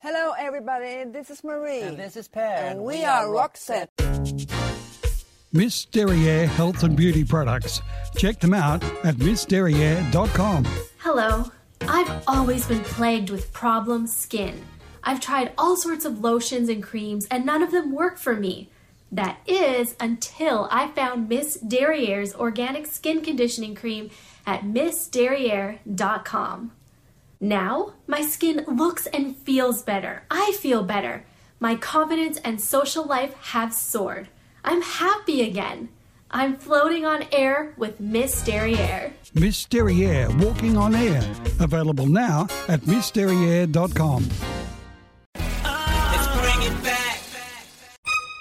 Hello everybody, this is Marie. And this is Pat. And we are Roxette. Miss Derriere Health and Beauty Products. Check them out at missderriere.com. Hello. I've always been plagued with problem skin. I've tried all sorts of lotions and creams and none of them work for me. That is until I found Miss Derriere's organic skin conditioning cream at missderriere.com. Now, my skin looks and feels better. I feel better. My confidence and social life have soared. I'm happy again. I'm floating on air with Miss Derriere. Miss Derriere Walking on Air. Available now at missderriere.com.